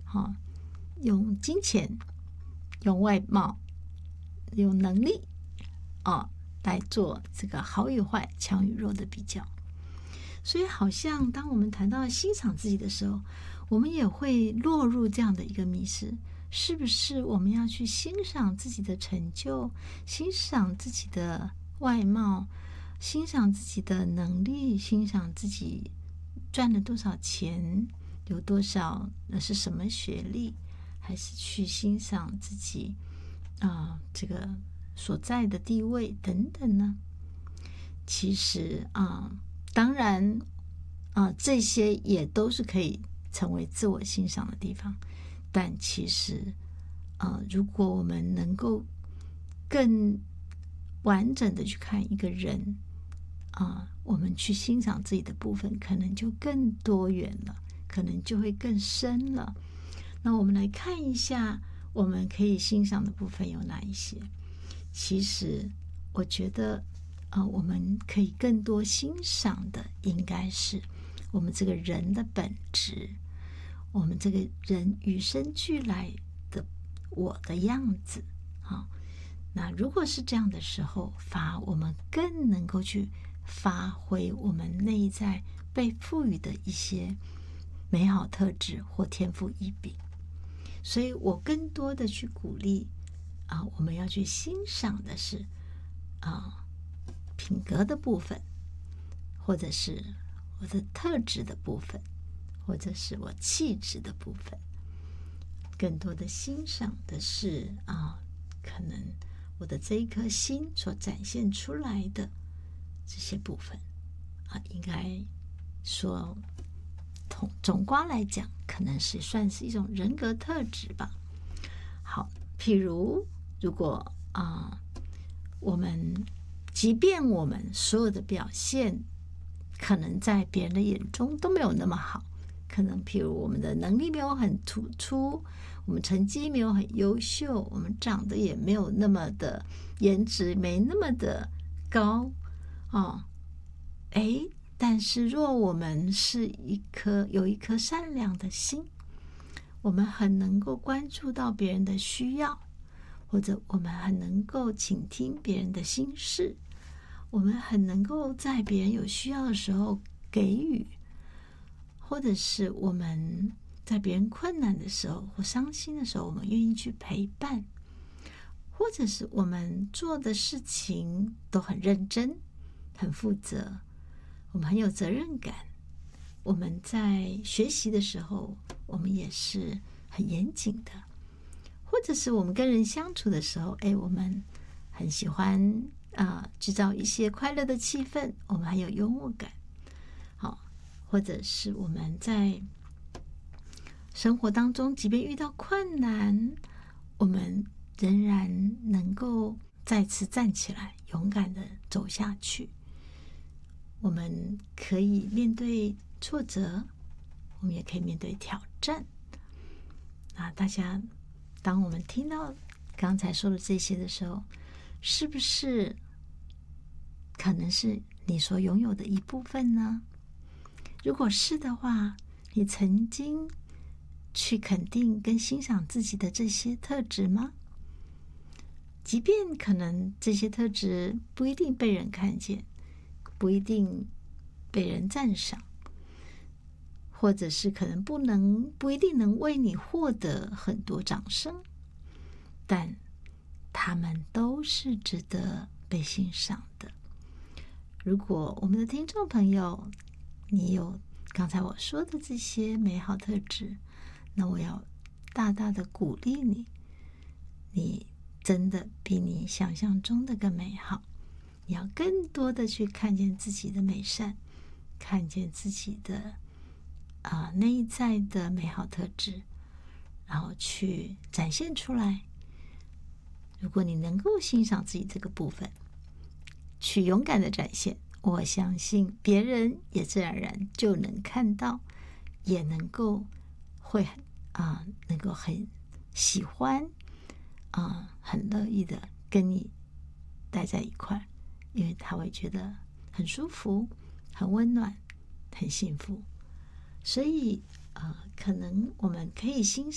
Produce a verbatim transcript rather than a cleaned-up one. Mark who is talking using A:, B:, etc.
A: 哈，用金钱、用外貌、用能力啊来做这个好与坏、强与弱的比较。所以好像当我们谈到欣赏自己的时候，我们也会落入这样的一个迷失，是不是我们要去欣赏自己的成就，欣赏自己的外貌，欣赏自己的能力，欣赏自己赚了多少钱，有多少那是什么学历，还是去欣赏自己啊、呃、这个所在的地位等等呢？其实啊、呃，当然啊、呃，这些也都是可以成为自我欣赏的地方。但其实呃，如果我们能够更完整的去看一个人啊、呃，我们去欣赏自己的部分，可能就更多元了，可能就会更深了。那我们来看一下，我们可以欣赏的部分有哪一些？其实，我觉得，呃，我们可以更多欣赏的，应该是我们这个人的本质，我们这个人与生俱来的我的样子。好，那如果是这样的时候，反而我们更能够去发挥我们内在被赋予的一些美好特质或天赋异禀。所以我更多的去鼓励啊，我们要去欣赏的是啊品格的部分，或者是我的特质的部分，或者是我气质的部分。更多的欣赏的是啊，可能我的这一颗心所展现出来的这些部分啊，应该说总总括来讲，可能是算是一种人格特质吧。好，譬如如果啊、呃，我们即便我们所有的表现可能在别人的眼中都没有那么好，可能譬如我们的能力没有很突出，我们成绩没有很优秀，我们长得也没有那么的颜值没那么的高哦，哎，但是若我们是一颗有一颗善良的心，我们很能够关注到别人的需要，或者我们很能够倾听别人的心事，我们很能够在别人有需要的时候给予，或者是我们在别人困难的时候或伤心的时候，我们愿意去陪伴，或者是我们做的事情都很认真很负责，我们很有责任感，我们在学习的时候我们也是很严谨的，或者是我们跟人相处的时候，哎，我们很喜欢啊、呃，制造一些快乐的气氛，我们很有幽默感。好，或者是我们在生活当中即便遇到困难，我们仍然能够再次站起来，勇敢的走下去。我们可以面对挫折，我们也可以面对挑战。啊，大家当我们听到刚才说的这些的时候，是不是可能是你所拥有的一部分呢？如果是的话，你曾经去肯定跟欣赏自己的这些特质吗？即便可能这些特质不一定被人看见，不一定被人赞赏，或者是可能不能不一定能为你获得很多掌声，但他们都是值得被欣赏的。如果我们的听众朋友你有刚才我说的这些美好特质，那我要大大的鼓励你，你真的比你想象中的更美好。你要更多的去看见自己的美善，看见自己的啊、呃、内在的美好特质，然后去展现出来。如果你能够欣赏自己这个部分，去勇敢的展现，我相信别人也自然而然就能看到，也能够会啊、呃、能够很喜欢啊、呃、很乐意的跟你待在一块，因为他会觉得很舒服、很温暖、很幸福。所以呃，可能我们可以欣赏